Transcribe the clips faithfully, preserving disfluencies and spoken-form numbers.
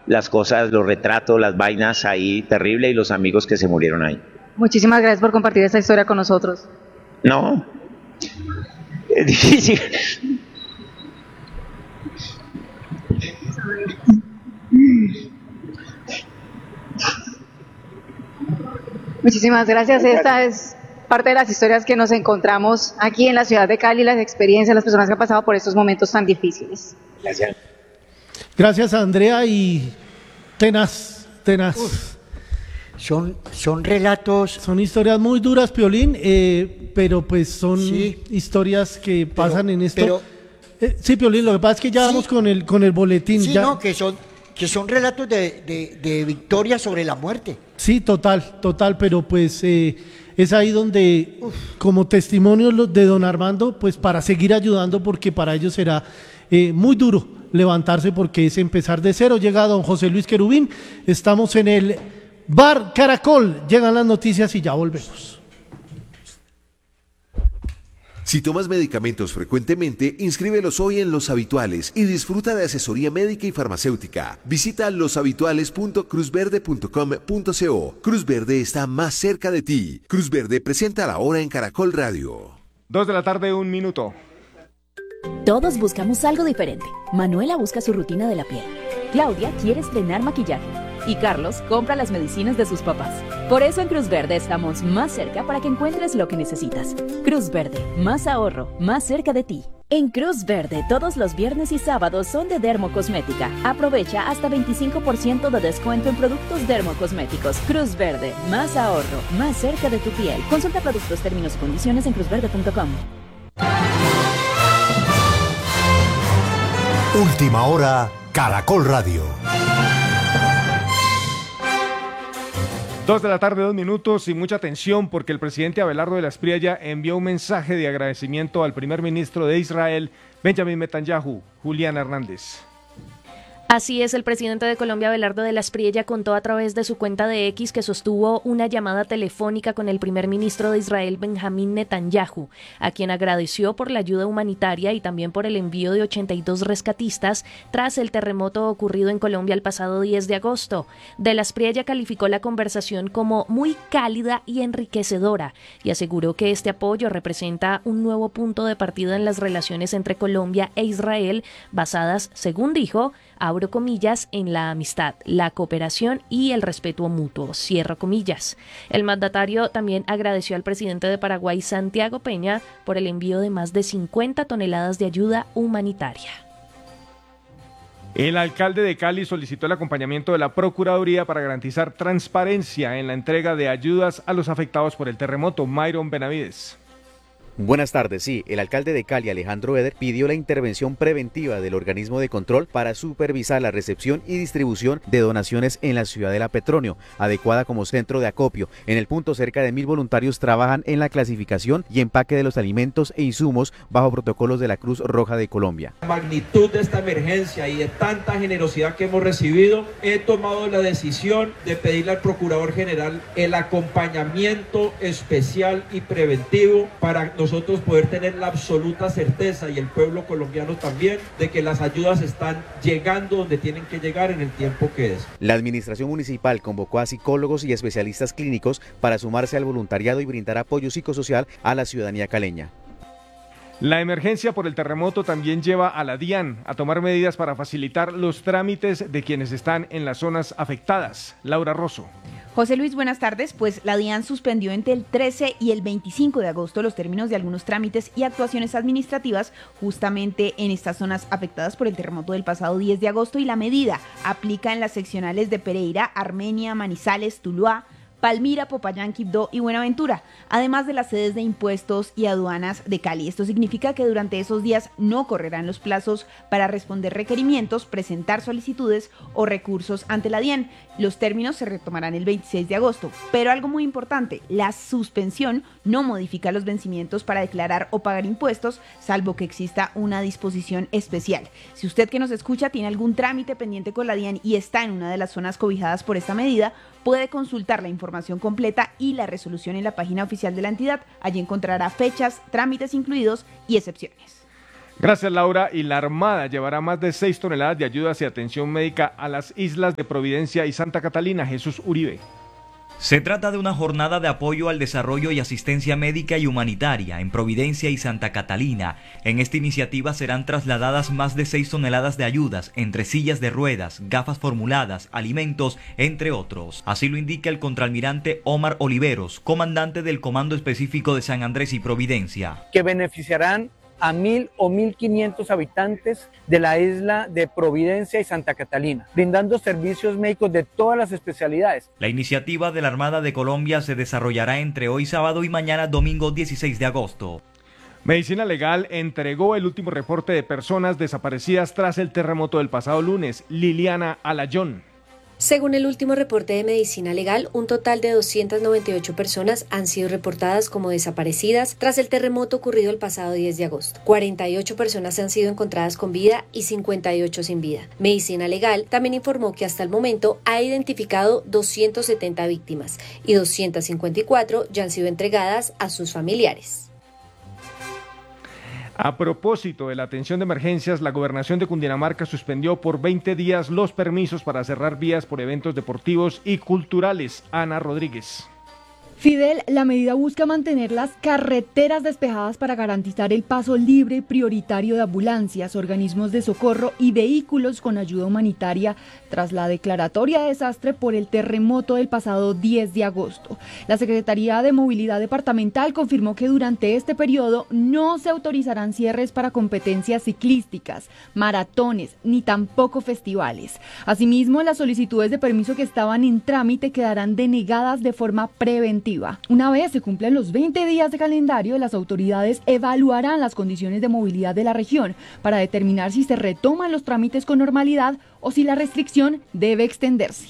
las cosas, los retratos, las vainas ahí, terrible, y los amigos que se murieron ahí. Muchísimas gracias por compartir esta historia con nosotros. No, es difícil. Muchísimas gracias. Esta es parte de las historias que nos encontramos aquí en la ciudad de Cali, las experiencias, las personas que han pasado por estos momentos tan difíciles. Gracias. Gracias, Andrea, y tenaz, tenaz. Uf, son, son relatos... Son historias muy duras, Piolín, eh, pero pues son sí, historias que pasan pero, en esto. Pero, eh, sí, Piolín, lo que pasa es que ya sí, vamos con el, con el boletín. Sí, ya. no, que son, que son relatos de, de, de victoria sobre la muerte. Sí, total, total, pero pues eh, es ahí donde, Uf. como testimonio de don Armando, pues para seguir ayudando, porque para ellos será eh, muy duro levantarse, porque es empezar de cero. Llega don José Luis Querubín, estamos en el Bar Caracol, llegan las noticias y ya volvemos. Si tomas medicamentos frecuentemente, inscríbelos hoy en Los Habituales y disfruta de asesoría médica y farmacéutica. Visita loshabituales punto cruz verde punto com punto co. Cruz Verde está más cerca de ti. Cruz Verde presenta la hora en Caracol Radio. Dos de la tarde, un minuto. Todos buscamos algo diferente. Manuela busca su rutina de la piel. Claudia quiere estrenar maquillaje. Y Carlos compra las medicinas de sus papás. Por eso en Cruz Verde estamos más cerca para que encuentres lo que necesitas. Cruz Verde, más ahorro, más cerca de ti. En Cruz Verde, todos los viernes y sábados son de Dermocosmética. Aprovecha hasta veinticinco por ciento de descuento en productos dermocosméticos. Cruz Verde, más ahorro, más cerca de tu piel. Consulta productos, términos y condiciones en cruz verde punto com. Última hora, Caracol Radio. Dos de la tarde, dos minutos, y mucha atención porque el presidente Abelardo de la Espriella envió un mensaje de agradecimiento al primer ministro de Israel, Benjamin Netanyahu. Julián Hernández. Así es, el presidente de Colombia, Abelardo de la Espriella, contó a través de su cuenta de X que sostuvo una llamada telefónica con el primer ministro de Israel, Benjamín Netanyahu, a quien agradeció por la ayuda humanitaria y también por el envío de ochenta y dos rescatistas tras el terremoto ocurrido en Colombia el pasado diez de agosto. De la Espriella calificó la conversación como muy cálida y enriquecedora y aseguró que este apoyo representa un nuevo punto de partida en las relaciones entre Colombia e Israel, basadas, según dijo, abro comillas, en la amistad, la cooperación y el respeto mutuo, cierro comillas. El mandatario también agradeció al presidente de Paraguay, Santiago Peña, por el envío de más de cincuenta toneladas de ayuda humanitaria. El alcalde de Cali solicitó el acompañamiento de la Procuraduría para garantizar transparencia en la entrega de ayudas a los afectados por el terremoto. Myron Benavides. Buenas tardes. Sí, el alcalde de Cali, Alejandro Eder, pidió la intervención preventiva del organismo de control para supervisar la recepción y distribución de donaciones en la ciudad de La Petronio, adecuada como centro de acopio. En el punto, cerca de mil voluntarios trabajan en la clasificación y empaque de los alimentos e insumos bajo protocolos de la Cruz Roja de Colombia. La magnitud de esta emergencia y de tanta generosidad que hemos recibido, he tomado la decisión de pedirle al Procurador General el acompañamiento especial y preventivo para nosotros nosotros poder tener la absoluta certeza, y el pueblo colombiano también, de que las ayudas están llegando donde tienen que llegar en el tiempo que es. La administración municipal convocó a psicólogos y especialistas clínicos para sumarse al voluntariado y brindar apoyo psicosocial a la ciudadanía caleña. La emergencia por el terremoto también lleva a la DIAN a tomar medidas para facilitar los trámites de quienes están en las zonas afectadas. Laura Rosso. José Luis, buenas tardes. Pues la DIAN suspendió entre el trece y el veinticinco de agosto los términos de algunos trámites y actuaciones administrativas justamente en estas zonas afectadas por el terremoto del pasado diez de agosto, y la medida aplica en las seccionales de Pereira, Armenia, Manizales, Tuluá, Palmira, Popayán, Quibdó y Buenaventura, además de las sedes de impuestos y aduanas de Cali. Esto significa que durante esos días no correrán los plazos para responder requerimientos, presentar solicitudes o recursos ante la DIAN. Los términos se retomarán el veintiséis de agosto, pero algo muy importante, la suspensión no modifica los vencimientos para declarar o pagar impuestos, salvo que exista una disposición especial. Si usted que nos escucha tiene algún trámite pendiente con la DIAN y está en una de las zonas cobijadas por esta medida, puede consultar la información completa y la resolución en la página oficial de la entidad. Allí encontrará fechas, trámites incluidos y excepciones. Gracias, Laura. Y la Armada llevará más de seis toneladas de ayudas y atención médica a las islas de Providencia y Santa Catalina. Jesús Uribe. Se trata de una jornada de apoyo al desarrollo y asistencia médica y humanitaria en Providencia y Santa Catalina. En esta iniciativa serán trasladadas más de seis toneladas de ayudas, entre sillas de ruedas, gafas formuladas, alimentos, entre otros. Así lo indica el contraalmirante Omar Oliveros, comandante del Comando Específico de San Andrés y Providencia. Que beneficiarán a mil o mil quinientos habitantes de la isla de Providencia y Santa Catalina, brindando servicios médicos de todas las especialidades. La iniciativa de la Armada de Colombia se desarrollará entre hoy sábado y mañana domingo dieciséis de agosto. Medicina Legal entregó el último reporte de personas desaparecidas tras el terremoto del pasado lunes. Liliana Alayón. Según el último reporte de Medicina Legal, un total de doscientas noventa y ocho personas han sido reportadas como desaparecidas tras el terremoto ocurrido el pasado diez de agosto. cuarenta y ocho personas han sido encontradas con vida y cincuenta y ocho sin vida. Medicina Legal también informó que hasta el momento ha identificado doscientas setenta víctimas y doscientas cincuenta y cuatro ya han sido entregadas a sus familiares. A propósito de la atención de emergencias, la Gobernación de Cundinamarca suspendió por veinte días los permisos para cerrar vías por eventos deportivos y culturales. Ana Rodríguez. Fidel, la medida busca mantener las carreteras despejadas para garantizar el paso libre y prioritario de ambulancias, organismos de socorro y vehículos con ayuda humanitaria tras la declaratoria de desastre por el terremoto del pasado diez de agosto. La Secretaría de Movilidad Departamental confirmó que durante este periodo no se autorizarán cierres para competencias ciclísticas, maratones ni tampoco festivales. Asimismo, las solicitudes de permiso que estaban en trámite quedarán denegadas de forma preventiva. Una vez se cumplen los veinte días de calendario, las autoridades evaluarán las condiciones de movilidad de la región para determinar si se retoman los trámites con normalidad o si la restricción debe extenderse.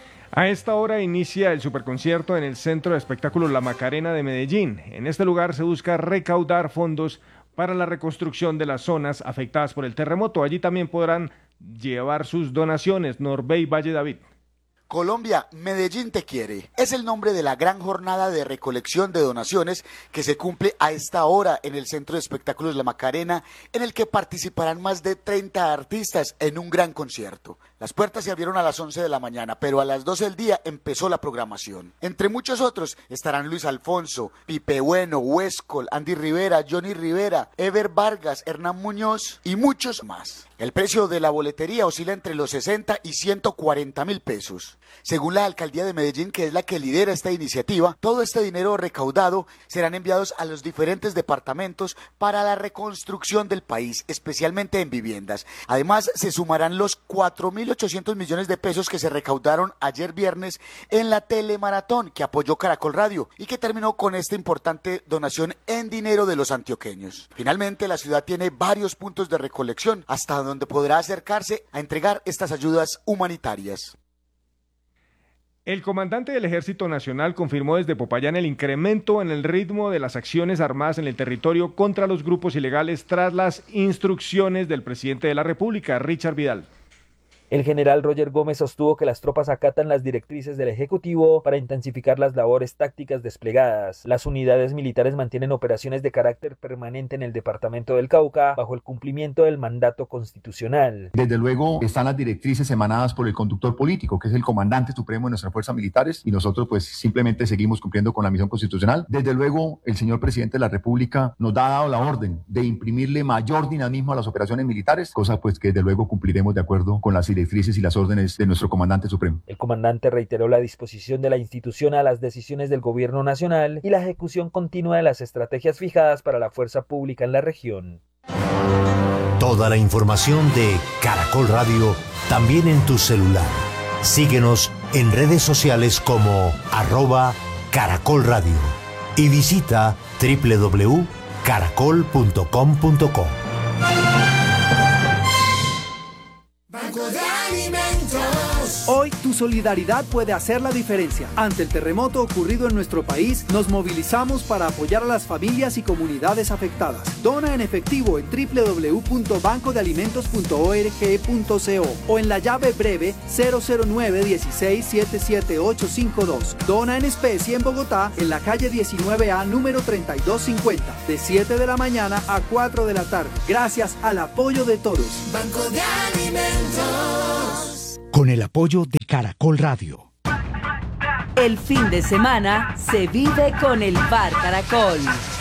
A esta hora inicia el superconcierto en el Centro de Espectáculos La Macarena de Medellín. En este lugar se busca recaudar fondos para la reconstrucción de las zonas afectadas por el terremoto. Allí también podrán llevar sus donaciones. Norbey Valle David. Colombia, Medellín te quiere. Es el nombre de la gran jornada de recolección de donaciones que se cumple a esta hora en el Centro de Espectáculos La Macarena, en el que participarán más de treinta artistas en un gran concierto. Las puertas se abrieron a las once de la mañana, pero a las doce del día empezó la programación. Entre muchos otros estarán Luis Alfonso, Pipe Bueno, Huescol, Andy Rivera, Johnny Rivera, Ever Vargas, Hernán Muñoz y muchos más. El precio de la boletería oscila entre los sesenta y ciento cuarenta mil pesos. Según la Alcaldía de Medellín, que es la que lidera esta iniciativa, todo este dinero recaudado serán enviados a los diferentes departamentos para la reconstrucción del país, especialmente en viviendas. Además, se sumarán los cuatro mil ochocientos millones de pesos que se recaudaron ayer viernes en la telemaratón que apoyó Caracol Radio y que terminó con esta importante donación en dinero de los antioqueños. Finalmente, la ciudad tiene varios puntos de recolección hasta donde podrá acercarse a entregar estas ayudas humanitarias. El comandante del Ejército Nacional confirmó desde Popayán el incremento en el ritmo de las acciones armadas en el territorio contra los grupos ilegales tras las instrucciones del presidente de la República, Richard Vidal. El general Roger Gómez sostuvo que las tropas acatan las directrices del Ejecutivo para intensificar las labores tácticas desplegadas. Las unidades militares mantienen operaciones de carácter permanente en el departamento del Cauca bajo el cumplimiento del mandato constitucional. Desde luego están las directrices emanadas por el conductor político, que es el comandante supremo de nuestras fuerzas militares, y nosotros pues simplemente seguimos cumpliendo con la misión constitucional. Desde luego el señor presidente de la República nos ha dado la orden de imprimirle mayor dinamismo a las operaciones militares, cosa pues que desde luego cumpliremos de acuerdo con las directrices y las órdenes de nuestro comandante supremo. El comandante reiteró la disposición de la institución a las decisiones del gobierno nacional y la ejecución continua de las estrategias fijadas para la fuerza pública en la región. Toda la información de Caracol Radio también en tu celular. Síguenos en redes sociales como arroba Caracol Radio y visita doble u doble u doble u punto caracol punto com punto co. Banco de Alimentos. Hoy tu solidaridad puede hacer la diferencia. Ante el terremoto ocurrido en nuestro país, nos movilizamos para apoyar a las familias y comunidades afectadas. Dona en efectivo en doble u doble u doble u punto banco de alimentos punto org punto co o en la llave breve cero cero nueve dieciséis siete siete ocho cinco dos. Dona en especie en Bogotá, en la calle diecinueve A, número treinta y dos cincuenta, de siete de la mañana a cuatro de la tarde. Gracias al apoyo de todos. Banco de Alimentos. Con el apoyo de Caracol Radio. El fin de semana se vive con el Bar Caracol.